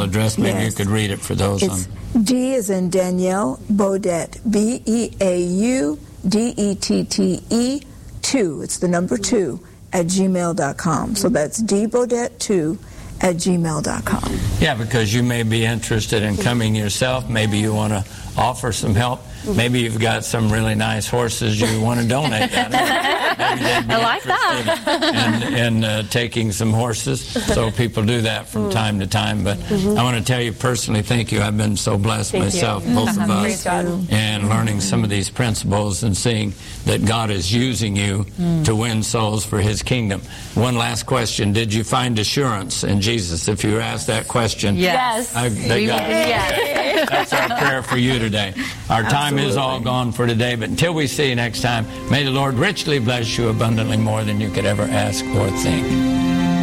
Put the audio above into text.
address. Maybe Yes. you could read it for those It's on. D as in Danielle, Beaudette, BEAUDETTE 2. It's the number 2 at gmail.com. So that's dbeaudette2 at gmail.com. Yeah, because you may be interested in coming yourself. Maybe you want to offer some help. Maybe you've got some really nice horses you want to donate. I like that. In taking some horses. So people do that from time to time. But I want to tell you personally, thank you. I've been so blessed myself, both of us, and learning some of these principles and seeing that God is using you to win souls for His kingdom. One last question. Did you find assurance in Jesus? If you were asked that question, Yes. That's our prayer for you today. Our time is all gone for today, but until we see you next time, may the Lord richly bless you abundantly more than you could ever ask or think.